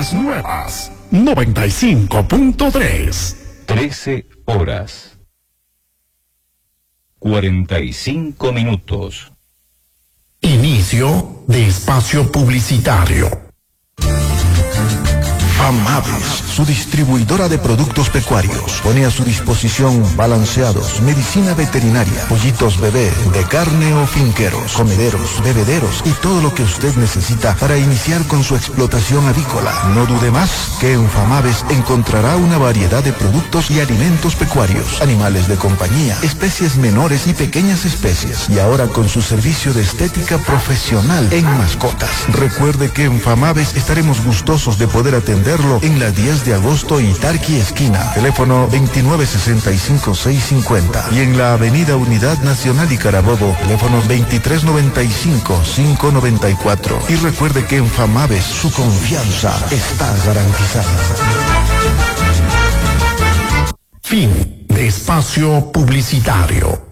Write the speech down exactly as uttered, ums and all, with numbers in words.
las nuevas noventa y cinco punto tres. trece horas. cuarenta y cinco minutos. Inicio de espacio publicitario. Famaves, su distribuidora de productos pecuarios, pone a su disposición balanceados, medicina veterinaria, pollitos bebé, de carne o finqueros, comederos, bebederos y todo lo que usted necesita para iniciar con su explotación avícola. No dude más que en Famaves encontrará una variedad de productos y alimentos pecuarios, animales de compañía, especies menores y pequeñas especies, y ahora con su servicio de estética profesional en mascotas. Recuerde que en Famaves estaremos gustosos de poder atender en la diez de agosto y Tarqui esquina, teléfono veintinueve sesenta y cinco seiscientos cincuenta, y en la avenida Unidad Nacional y Carabobo, teléfono veintitrés noventa y cinco quinientos noventa y cuatro. Y recuerde que en Famaves su confianza está garantizada. Fin de espacio publicitario.